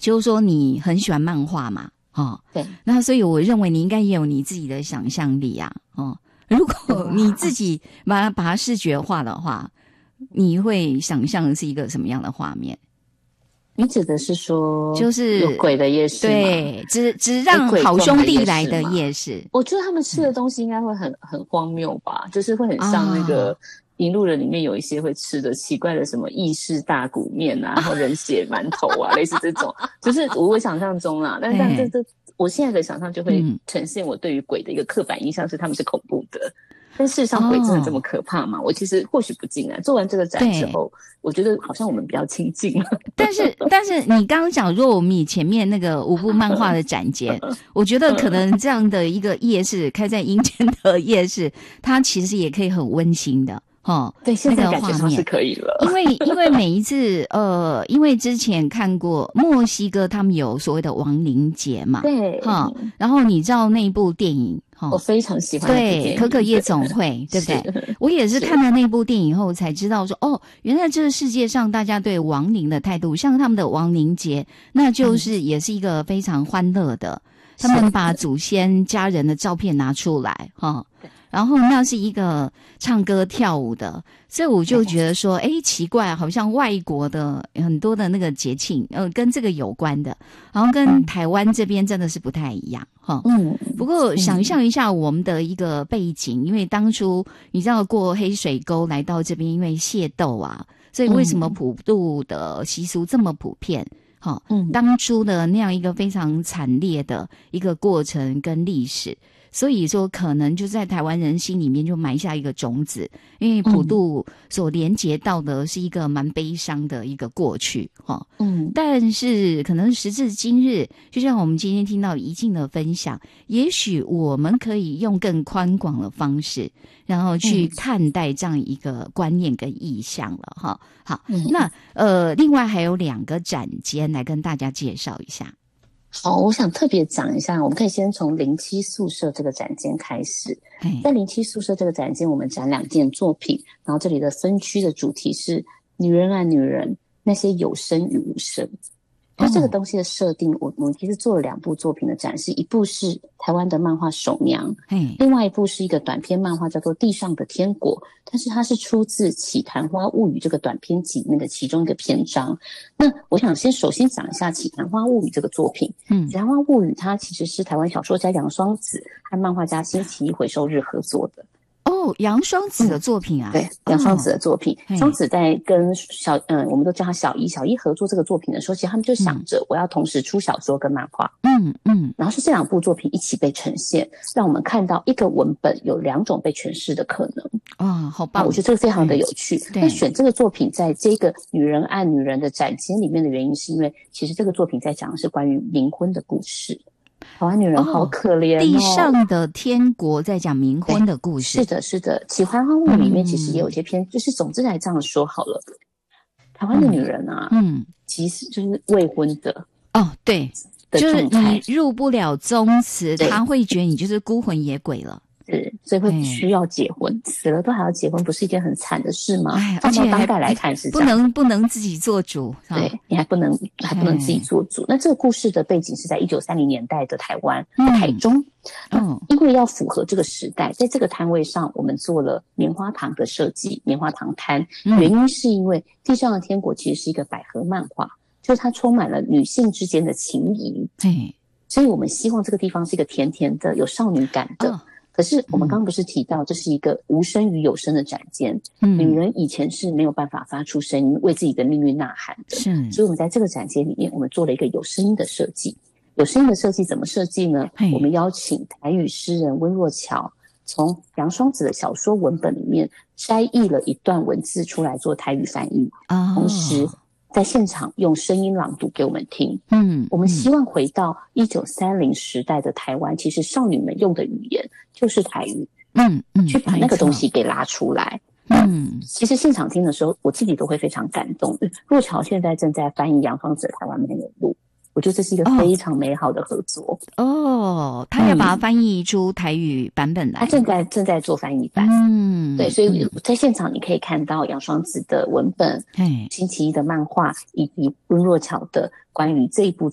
就是说你很喜欢漫画嘛， 对， 那所以我认为你应该也有你自己的想象力啊，如果你自己把它视觉化的话，你会想象是一个什么样的画面？ 你指的是说就是有鬼的夜市吗？ 对，只让好兄弟来的夜市。 我觉得他们吃的东西应该会很荒谬吧，就是会很像那个引路人里面有一些会吃的奇怪的什么意式大骨面啊，然后人血馒头啊，类似这种，就是我想象中啦，但这我现在的想象就会呈现我对于鬼的一个刻板印象是他们是恐怖的。但事实上鬼真的这么可怕吗？我其实或许不尽然，做完这个展之后，我觉得好像我们比较亲近了。 但是你刚刚讲，如果我们以前面那个5部漫画的展间，我觉得可能这样的一个夜市开在阴间的夜市，它其实也可以很温馨的。 对，现在感觉上是可以了。 因为每一次因为之前看过墨西哥他们有所谓的亡灵节嘛， 对， 然后你知道那部电影我非常喜欢对可可夜总会对不对？我也是看了那部电影后才知道说原来这个世界上大家对亡灵的态度，像他们的亡灵节，那就是也是一个非常欢乐的，他们把祖先家人的照片拿出来然后那是一个唱歌跳舞的，所以我就觉得说奇怪，好像外国的很多的那个节庆跟这个有关的，然后跟台湾这边真的是不太一样不过想象一下我们的一个背景，因为当初你知道过黑水沟来到这边，因为械斗啊，所以为什么普渡的习俗这么普遍当初的那样一个非常惨烈的一个过程跟历史，所以说可能就在台湾人心里面就埋下一个种子，因为普渡所连结到的是一个蛮悲伤的一个过去但是可能时至今日，就像我们今天听到宜静的分享，也许我们可以用更宽广的方式然后去看待这样一个观念跟意象了好，那另外还有2个展间来跟大家介绍一下。 好，我想特别讲一下，我们可以先从07宿舍这个展间开始。在07宿舍这个展间，我们展2件作品，然后这里的分区的主题是女人爱女人，那些有声与无声。那这个东西的设定，我们其实做了2部作品的展示，一部是台湾的漫画《手娘》，另外一部是一个短篇漫画叫做《地上的天国》，但是它是出自《启昙花物语》这个短篇集里面的其中一个篇章。那我想首先讲一下《启昙花物语》这个作品。《启昙花物语》它其实是台湾小说家杨双子和漫画家新奇回收日合作的。 杨双子的作品啊？ 对，杨双子的作品。双子在跟我们都叫他小一合作这个作品的时候，其实他们就想着我要同时出小说跟漫画。然后是这2部作品一起被呈现，让我们看到一个文本有2种被诠释的可能。 好棒！ 我觉得这个非常的有趣。那选这个作品在这个女人爱女人的展间里面的原因，是因为其实这个作品在讲的是关于冥婚的故事。台湾女人好可怜地上的天国在讲冥婚的故事。 是的，《启昙花物语》里面其实也有一些篇，就是总之来这样说好了，台湾的女人啊，其实就是未婚的对，就是你入不了宗祠，他会觉得你就是孤魂野鬼了。 所以会需要结婚，死了都还要结婚，不是一件很惨的事吗？ 而且当代来看是这样， 不能自己做主， 对，你还不能自己做主。那这个故事的背景是在1930年代的台湾台中，因为要符合这个时代，在这个摊位上我们做了棉花糖的设计，棉花糖摊，原因是因为《地上的天国》其实是一个百合漫画，就是它充满了女性之间的情谊，所以我们希望这个地方是一个甜甜的有少女感的。可是我们刚刚不是提到这是一个无声与有声的展间，女人以前是没有办法发出声音为自己的命运呐喊的，所以我们在这个展间里面我们做了一个有声音的设计。有声音的设计怎么设计呢？我们邀请台语诗人温若桥从杨双子的小说文本里面摘译了一段文字出来做台语翻译，同时在现场用声音朗读给我们听。我们希望回到1930时代的台湾，其实少女们用的语言就是台语，去把那个东西给拉出来。其实现场听的时候，我自己都会非常感动。若桥现在正在翻译杨双子的《台湾没有路》，我觉得这是一个非常美好的合作。 他要把它翻译出台语版本来， 他正在做翻译版。对，所以在现场你可以看到杨双子的文本、星期一的漫画，以及温若桥的关于这一部